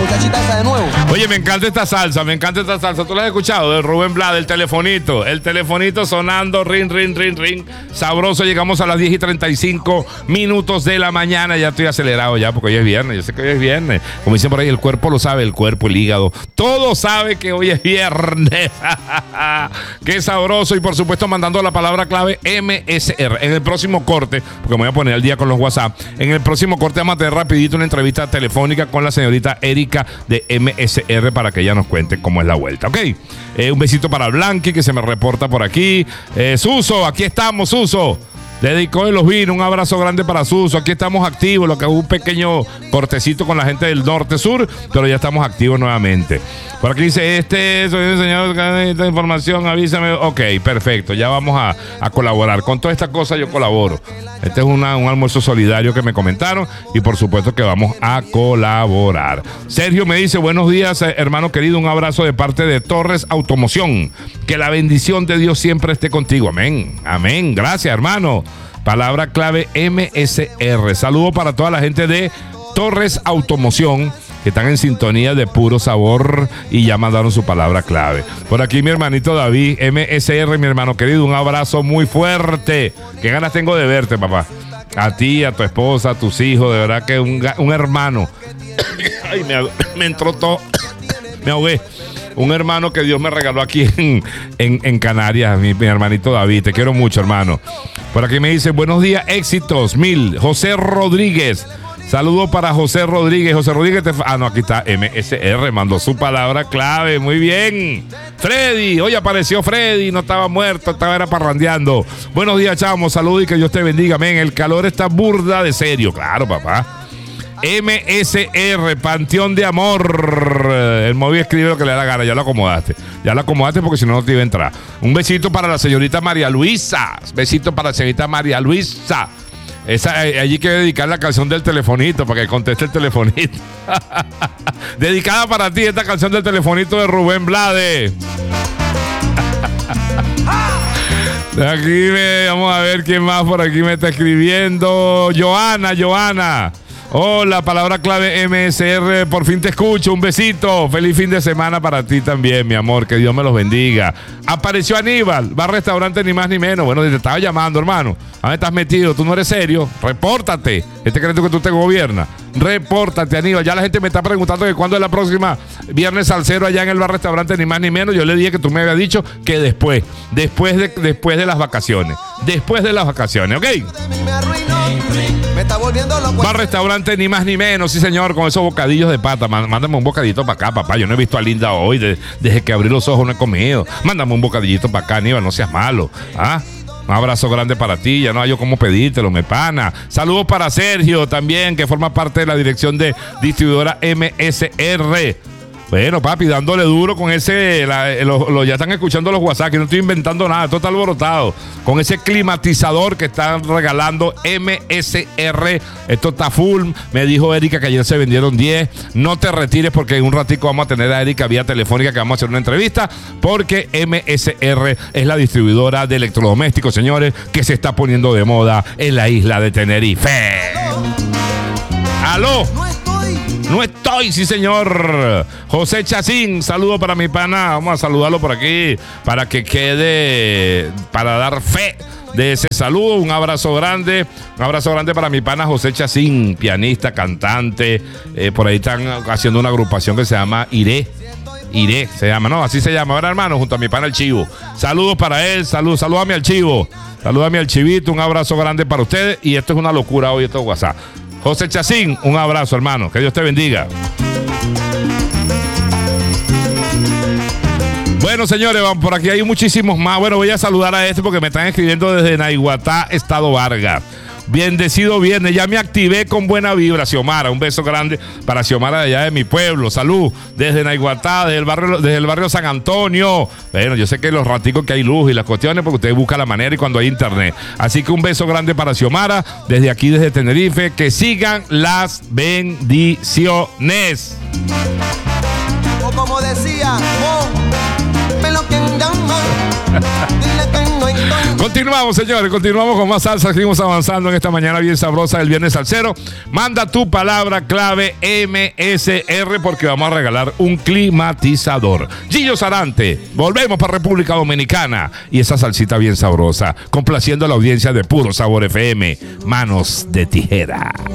muchachita esa de nuevo. Oye, me encanta esta salsa. ¿Tú la has escuchado? De Rubén Blades, el telefonito sonando, ring. Sabroso, llegamos a las 10:35 de la mañana. Ya estoy acelerado ya, porque hoy es viernes. Yo sé que hoy es viernes. Como dicen por ahí, el cuerpo lo sabe, el cuerpo, el hígado. Todo sabe que hoy es viernes. Qué sabroso. Y por supuesto, mandando la palabra clave MSR. En el próximo corte, porque me voy a poner al día con los WhatsApp, en el próximo corte vamos a tener rapidito una entrevista telefónica con la señorita Erika de MSR para que ella nos cuente cómo es la vuelta, ¿ok? Un besito para Blanqui, que se me reporta por aquí. Suso, aquí estamos, Suso. Dedicó de los vinos, un abrazo grande para Suso. Aquí estamos activos, lo que hubo un pequeño cortecito con la gente del norte-sur, pero ya estamos activos nuevamente. Por aquí dice, soy un señor de esta información, avísame. Ok, perfecto, ya vamos a colaborar. Con toda esta cosa yo colaboro. Este es un almuerzo solidario que me comentaron y por supuesto que vamos a colaborar. Sergio me dice, buenos días, hermano querido, un abrazo de parte de Torres Automoción. Que la bendición de Dios siempre esté contigo. Amén, amén. Gracias, hermano. Palabra clave MSR. Saludo para toda la gente de Torres Automoción que están en sintonía de puro sabor y ya mandaron su palabra clave. Por aquí mi hermanito David, MSR, mi hermano querido, un abrazo muy fuerte. Qué ganas tengo de verte, papá. A ti, a tu esposa, a tus hijos, de verdad que un hermano. Ay, me entró todo. Me ahogué. Un hermano que Dios me regaló aquí en Canarias, mi hermanito David. Te quiero mucho, hermano. Por aquí me dice, buenos días, éxitos, mil. José Rodríguez. Saludo para José Rodríguez. José Rodríguez, no, aquí está MSR, mandó su palabra clave. Muy bien. Freddy, hoy apareció Freddy, no estaba muerto, era parrandeando. Buenos días, chamo, saludos y que Dios te bendiga, amén. El calor está burda de serio. Claro, papá. MSR, Panteón de Amor. El móvil escribe lo que le da la gana. Ya lo acomodaste porque si no, no te iba a entrar. Un besito para la señorita María Luisa. Besito para la señorita María Luisa. Allí que dedicar la canción del telefonito para que conteste el telefonito. Dedicada para ti esta canción del telefonito de Rubén Blades. Aquí vamos a ver quién más por aquí me está escribiendo. Joana. Hola, palabra clave MSR, por fin te escucho, un besito, feliz fin de semana para ti también, mi amor, que Dios me los bendiga. Apareció Aníbal, va al restaurante ni más ni menos, bueno, te estaba llamando, hermano, ¿a dónde estás metido? ¿Tú no eres serio? Repórtate, crees que tú te gobiernas, repórtate, Aníbal, ya la gente me está preguntando que cuándo es la próxima Viernes Salsero allá en el bar restaurante ni más ni menos, yo le dije que tú me habías dicho que después de las vacaciones, ¿ok? Me está volviendo loco. Va al restaurante ni más ni menos, sí señor, con esos bocadillos de pata. Mándame un bocadito para acá, papá. Yo no he visto a Linda hoy, desde que abrí los ojos no he comido. Mándame un bocadillito para acá, Aníbal, no seas malo. Un abrazo grande para ti, ya no hay yo cómo pedírtelo, me pana. Saludos para Sergio también, que forma parte de la dirección de distribuidora MSR. Bueno, papi, dándole duro con ese, ya están escuchando los WhatsApp, que no estoy inventando nada, todo está alborotado. Con ese climatizador que están regalando MSR, esto está full. Me dijo Erika que ayer se vendieron 10. No te retires porque en un ratico vamos a tener a Erika vía telefónica que vamos a hacer una entrevista, porque MSR es la distribuidora de electrodomésticos, señores, que se está poniendo de moda en la isla de Tenerife. ¡Aló! No estoy, sí señor. José Chacín, saludo para mi pana. Vamos a saludarlo por aquí para que quede, para dar fe de ese saludo. Un abrazo grande para mi pana José Chacín, pianista, cantante. Por ahí están haciendo una agrupación que se llama Iré se llama, no, así se llama, ahora hermano, junto a mi pana el Chivo. Saludos para él, salúdame al Chivo, salúdame al Chivito, un abrazo grande para ustedes. Y esto es una locura hoy, esto es WhatsApp. José Chacín, un abrazo, hermano. Que Dios te bendiga. Bueno, señores, vamos por aquí. Hay muchísimos más. Bueno, voy a saludar a porque me están escribiendo desde Naiguatá, Estado Vargas. Bendecido viernes, ya me activé con buena vibra, Xiomara. Un beso grande para Xiomara de allá de mi pueblo. Salud, desde Naiguatá, desde el barrio San Antonio. Bueno, yo sé que los raticos que hay luz y las cuestiones, porque usted busca la manera y cuando hay internet. Así que un beso grande para Xiomara, desde aquí, desde Tenerife. Que sigan las bendiciones. O como decía, pelo quien llama. Dile que no estoy. Continuamos, señores, continuamos con más salsa. Seguimos avanzando en esta mañana bien sabrosa del Viernes Salsero. Manda tu palabra clave MSR porque vamos a regalar un climatizador. Gillo Sarante, volvemos para República Dominicana y esa salsita bien sabrosa, complaciendo a la audiencia de Puro Sabor FM. Manos de tijera.